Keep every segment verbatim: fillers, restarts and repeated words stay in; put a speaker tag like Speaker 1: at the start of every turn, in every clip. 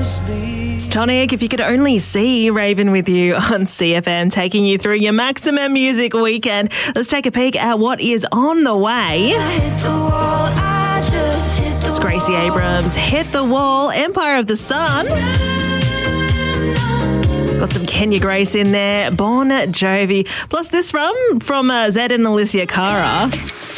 Speaker 1: It's Tonic. If you could only see Raven with you on C F M, taking you through your maximum music weekend. Let's take a peek at what is on the way. It's Gracie Abrams, Hit the Wall, Empire of the Sun. Got some Kenya Grace in there, Bon Jovi. Plus this from, from uh, Zed and Alicia Cara.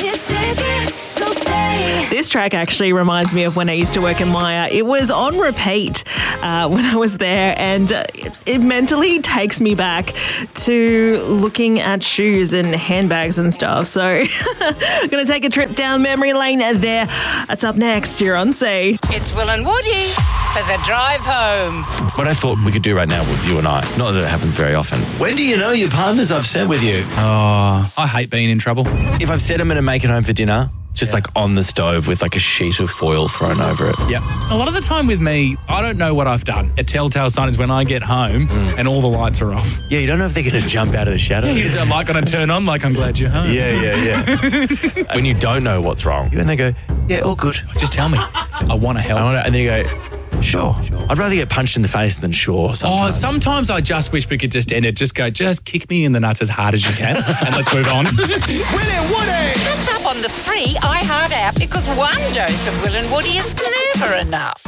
Speaker 1: This track actually reminds me of when I used to work in Maya. It was on repeat uh, when I was there, and it, it mentally takes me back to looking at shoes and handbags and stuff. So I'm going to take a trip down memory lane there. That's up next. You're on C.
Speaker 2: It's Will and Woody for the drive home.
Speaker 3: What I thought we could do right now was you and I. Not that it happens very often.
Speaker 4: When do you know your partner's upset with you?
Speaker 5: Oh, I hate being in trouble.
Speaker 3: If I've said I'm going to make it home for dinner, just yeah. like on the stove with like a sheet of foil thrown over it.
Speaker 5: Yeah. A lot of the time with me, I don't know what I've done. A telltale sign is when I get home mm. and all the lights are off.
Speaker 3: Yeah, you don't know if they're going to jump out of the shadow.
Speaker 5: Yeah, is a light going to turn on like I'm glad you're home?
Speaker 3: Yeah, yeah, yeah. When you don't know what's wrong, and they go, yeah, all good.
Speaker 5: Just tell me. I want to help.
Speaker 3: I wanna, and then you go, sure. sure. I'd rather get punched in the face than sure sometimes.
Speaker 5: Oh, sometimes I just wish we could just end it. Just go, just kick me in the nuts as hard as you can and let's move on.
Speaker 2: Will and Woody! Catch up on the free iHeart app because one dose of Will and Woody is never enough.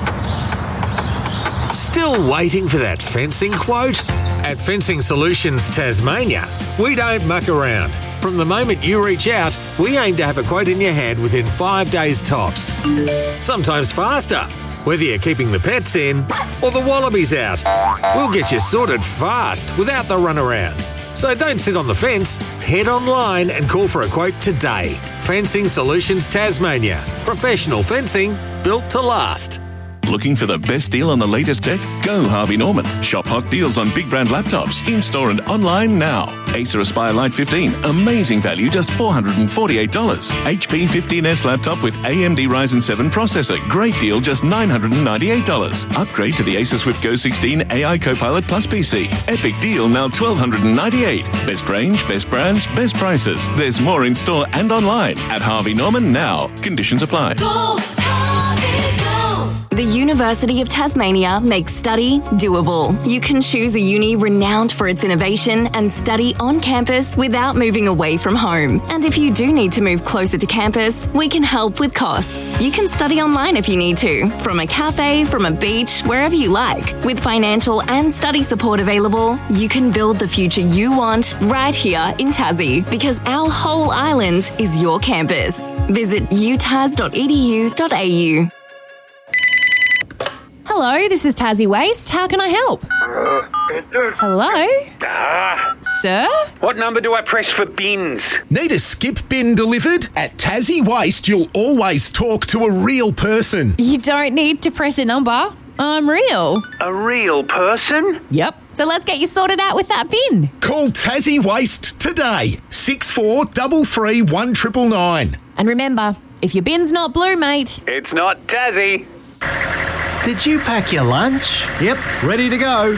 Speaker 6: Still waiting for that fencing quote? At Fencing Solutions Tasmania, we don't muck around. From the moment you reach out, we aim to have a quote in your hand within five days tops. Sometimes faster. Whether you're keeping the pets in or the wallabies out, we'll get you sorted fast without the runaround. So don't sit on the fence, head online and call for a quote today. Fencing Solutions Tasmania. Professional fencing built to last.
Speaker 7: Looking for the best deal on the latest tech? Go Harvey Norman. Shop hot deals on big brand laptops, in-store and online now. Acer Aspire Lite fifteen, amazing value, just four hundred forty-eight dollars. H P fifteen S laptop with A M D Ryzen seven processor, great deal, just nine hundred ninety-eight dollars. Upgrade to the Acer Swift Go sixteen A I Copilot Plus P C. Epic deal, now one thousand two hundred ninety-eight dollars. Best range, best brands, best prices. There's more in store and online at Harvey Norman now. Conditions apply.
Speaker 8: Go, Harvey, go. The University of Tasmania makes study doable. You can choose a uni renowned for its innovation and study on campus without moving away from home. And if you do need to move closer to campus, we can help with costs. You can study online if you need to, from a cafe, from a beach, wherever you like. With financial and study support available, you can build the future you want right here in Tassie, because our whole island is your campus. Visit u tas dot e d u dot a u.
Speaker 9: Hello, this is Tassie Waste. How can I help? Hello?
Speaker 10: Ah.
Speaker 9: Sir?
Speaker 10: What number do I press for bins?
Speaker 11: Need a skip bin delivered? At Tassie Waste, you'll always talk to a real person.
Speaker 9: You don't need to press a number. I'm real.
Speaker 10: A real person?
Speaker 9: Yep. So let's get you sorted out with that bin.
Speaker 11: Call Tassie Waste today. six four three three one nine nine.
Speaker 9: And remember, if your bin's not blue, mate...
Speaker 10: It's not Tassie.
Speaker 4: Did you pack your lunch?
Speaker 12: Yep, ready to go.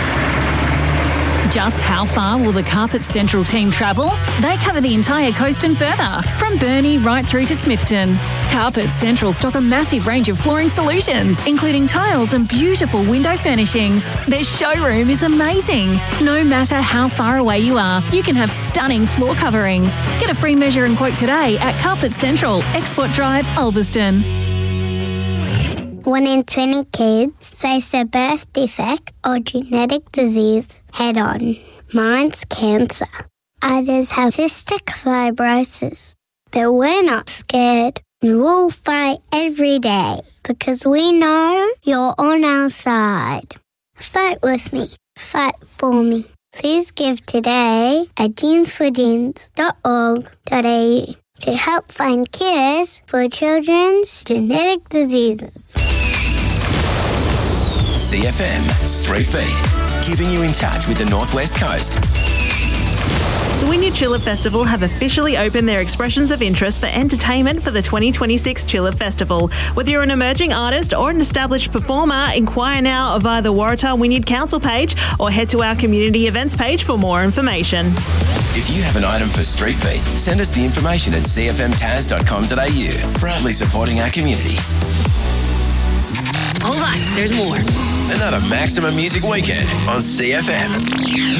Speaker 13: Just how far will the Carpet Central team travel? They cover the entire coast and further, from Burnie right through to Smithton. Carpet Central stock a massive range of flooring solutions, including tiles and beautiful window furnishings. Their showroom is amazing. No matter how far away you are, you can have stunning floor coverings. Get a free measure and quote today at Carpet Central, Export Drive, Ulverston.
Speaker 14: One in twenty kids face a birth defect or genetic disease head on. Mine's cancer. Others have cystic fibrosis. But we're not scared. We'll fight every day because we know you're on our side. Fight with me. Fight for me. Please give today at jeans for jeans dot org dot a u to help find cures for children's genetic diseases.
Speaker 15: C F M Street Beat, keeping you in touch with the Northwest Coast.
Speaker 1: The Wynyard Chiller Festival have officially opened their expressions of interest for entertainment for the twenty twenty-six Chiller Festival. Whether you're an emerging artist or an established performer, inquire now via the Waratah Wynyard Council page or head to our community events page for more information.
Speaker 15: If you have an item for Street Beat, send us the information at c f m tas dot com dot a u. Proudly supporting our community.
Speaker 16: Hold on, there's more.
Speaker 15: Another Maximum Music Weekend on C F M.